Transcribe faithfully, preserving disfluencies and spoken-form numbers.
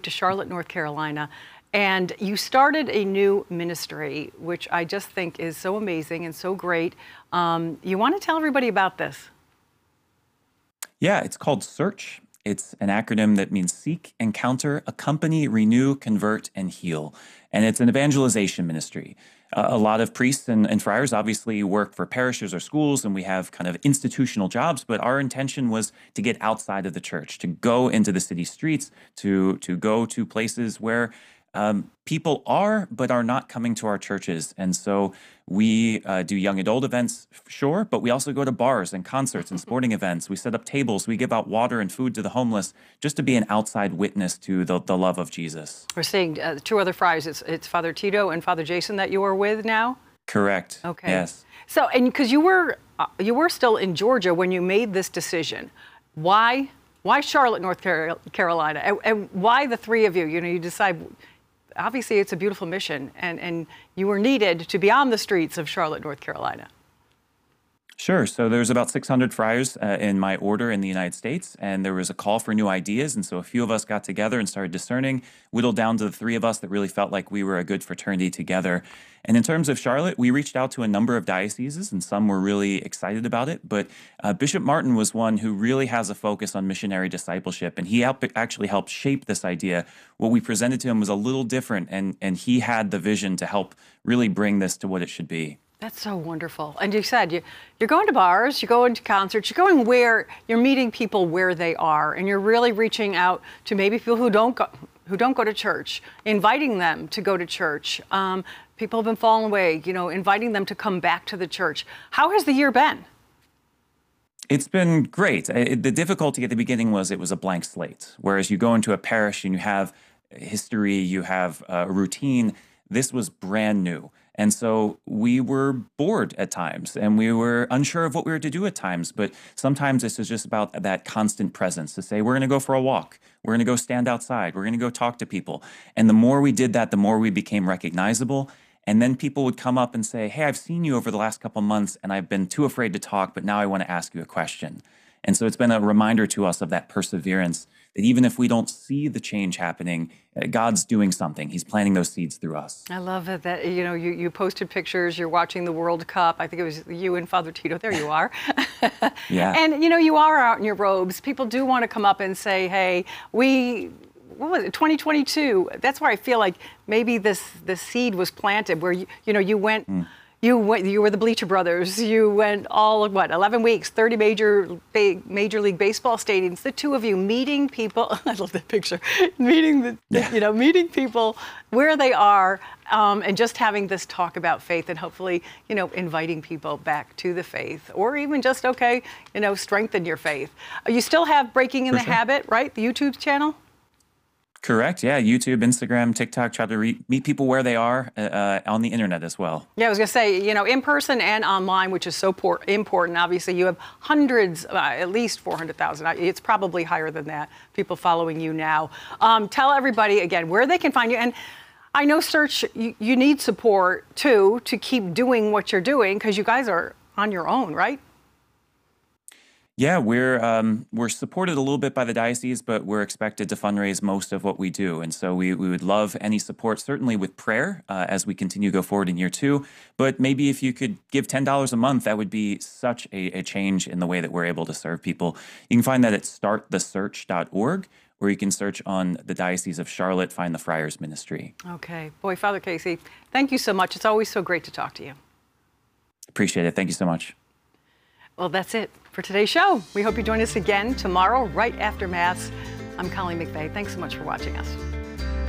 to Charlotte, North Carolina, and you started a new ministry, which I just think is so amazing and so great. Um, you want to tell everybody about this? Yeah, it's called SEARCH. It's an acronym that means Seek, Encounter, Accompany, Renew, Convert, and Heal. And it's an evangelization ministry. Uh, a lot of priests and, and friars obviously work for parishes or schools, and we have kind of institutional jobs, but our intention was to get outside of the church, to go into the city streets, to, to go to places where Um, people are, but are not coming to our churches. And so we uh, do young adult events, sure, but we also go to bars and concerts and sporting events. We set up tables. We give out water and food to the homeless just to be an outside witness to the, the love of Jesus. We're seeing uh, two other friars. It's, it's Father Tito and Father Jason that you are with now? Correct. Okay. Yes. So, and because you were, uh, you were still in Georgia when you made this decision. Why, why Charlotte, North Carolina? And, and why the three of you? You know, you decide... Obviously, it's a beautiful mission, and, and you were needed to be on the streets of Charlotte, North Carolina. Sure. So there's about six hundred friars uh, in my order in the United States, and there was a call for new ideas. And so a few of us got together and started discerning, whittled down to the three of us that really felt like we were a good fraternity together. And in terms of Charlotte, we reached out to a number of dioceses, and some were really excited about it. But uh, Bishop Martin was one who really has a focus on missionary discipleship, and he helped, actually helped shape this idea. What we presented to him was a little different, and, and he had the vision to help really bring this to what it should be. That's so wonderful. And you said you, you're going to bars, you're going to concerts, you're going where you're meeting people where they are, and you're really reaching out to maybe people who don't go, who don't go to church, inviting them to go to church. Um, people have been falling away, you know, inviting them to come back to the church. How has the year been? It's been great. It, the difficulty at the beginning was it was a blank slate. Whereas you go into a parish and you have history, you have a routine. This was brand new. And so we were bored at times, and we were unsure of what we were to do at times. But sometimes this is just about that constant presence to say, we're going to go for a walk. We're going to go stand outside. We're going to go talk to people. And the more we did that, the more we became recognizable. And then people would come up and say, hey, I've seen you over the last couple months, and I've been too afraid to talk, but now I want to ask you a question. And so it's been a reminder to us of that perseverance, that even if we don't see the change happening, God's doing something. He's planting those seeds through us. I love it that, you know, you, you posted pictures, you're watching the World Cup. I think it was you and Father Tito. There you are. Yeah. And, you know, you are out in your robes. People do want to come up and say, hey, we... what was it, twenty twenty-two? That's where I feel like maybe this this seed was planted, where you you know you went, mm. you went, you were the Bleacher Brothers. You went all of what, eleven weeks, thirty major major league baseball stadiums. The two of you meeting people. I love that picture. Meeting the, yeah. you know, meeting people where they are, um, and just having this talk about faith, and hopefully, you know, inviting people back to the faith, or even just okay, you know, strengthen your faith. You still have Breaking in For the sure. Habit, right? The YouTube channel. Correct. Yeah. YouTube, Instagram, TikTok, try to re meet people where they are uh, on the internet as well. Yeah, I was going to say, you know, in person and online, which is so important. Obviously, you have hundreds, uh, at least four hundred thousand. It's probably higher than that, people following you now. Um, tell everybody, again, where they can find you. And I know, Search, you, you need support, too, to keep doing what you're doing, because you guys are on your own, right? Yeah, we're um, we're supported a little bit by the diocese, but we're expected to fundraise most of what we do. And so we, we would love any support, certainly with prayer, uh, as we continue to go forward in year two. But maybe if you could give ten dollars a month, that would be such a, a change in the way that we're able to serve people. You can find that at start the search dot org, or you can search on the Diocese of Charlotte, find the Friars Ministry. Okay. Boy, Father Casey, thank you so much. It's always so great to talk to you. Appreciate it. Thank you so much. Well, that's it for today's show. We hope you join us again tomorrow, right after Mass. I'm Colleen McVeigh. Thanks so much for watching us.